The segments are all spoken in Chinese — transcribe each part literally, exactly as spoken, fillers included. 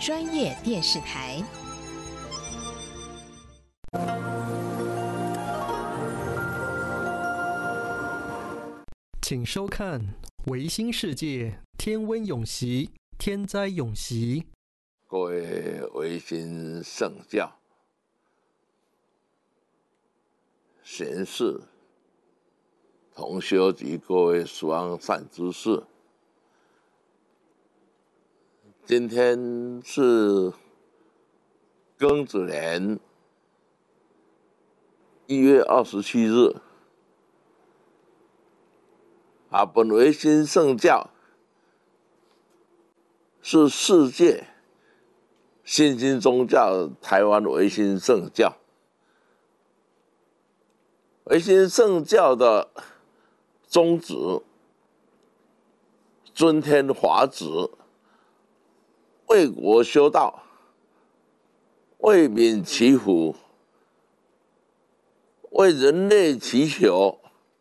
专业电视台。 请收看《维新世界天温永息天灾永息》。 各位维新圣教、贤士、同修及各位十方善知识，今天是庚子年一月二十七日。啊，本维新圣教是世界新兴宗教台湾维新圣教。维新圣教的宗旨，尊天华旨，为国修道，为民祈福，为人类祈求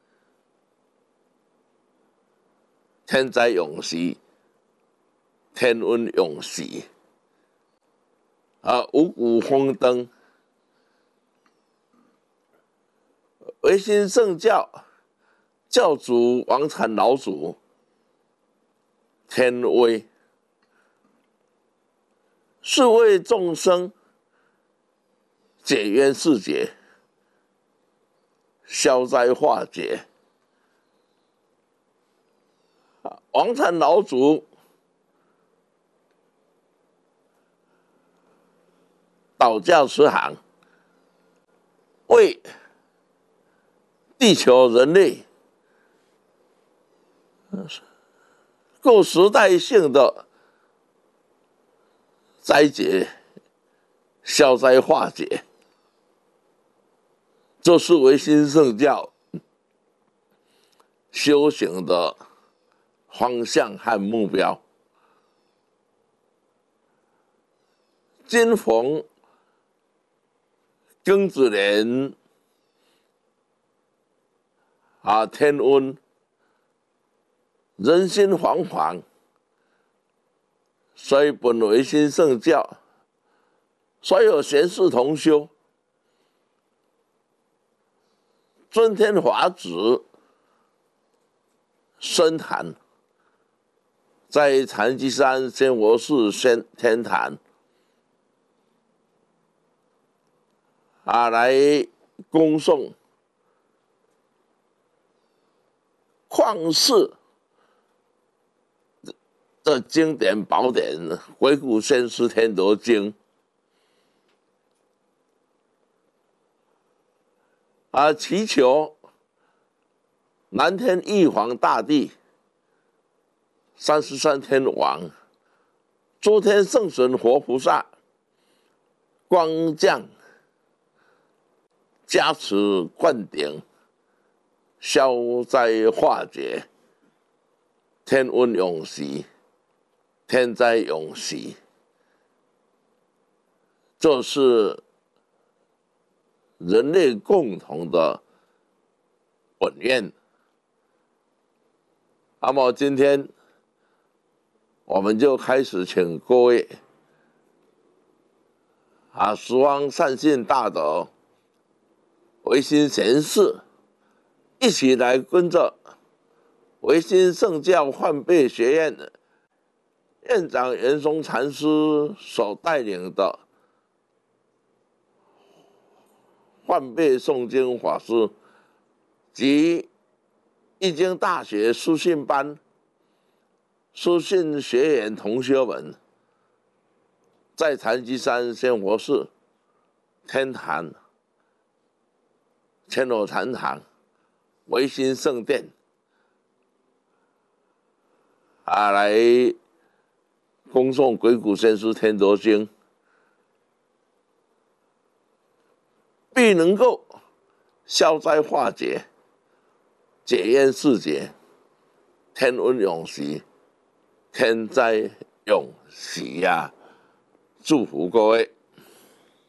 天灾永息，天温永息，啊，五谷丰登。维新圣教教主王禅老祖天威，是为众生解冤释结，消灾化解。王禅老祖导教慈航，为地球人类各时代性的灾劫消灾化解，这是维新圣教修行的方向和目标。今逢庚子年啊，天温，人心惶惶，所以本维新圣教所有贤士同修尊天华旨深坛，在禅机山仙佛寺仙天坛啊，来恭送旷世的经典宝典《回古先师天德经》啊，祈求南天玉皇大帝、三十三天王、诸天圣神活菩萨光降加持灌顶，消灾化解，天温永息，天灾永息。这是人类共同的本愿。那么今天我们就开始请各位啊，十方善信大德、维新贤士一起来跟着维新圣教换辈学院的院长袁松禅师所带领的换辈诵经法师及易经大学书信班书信学员同学们，在禅机山仙佛寺天坛千罗禅堂维新圣殿啊，来恭诵《鬼谷先师天德经》，必能够消灾化解、解冤释结、天温永息、天灾永息呀！祝福各位。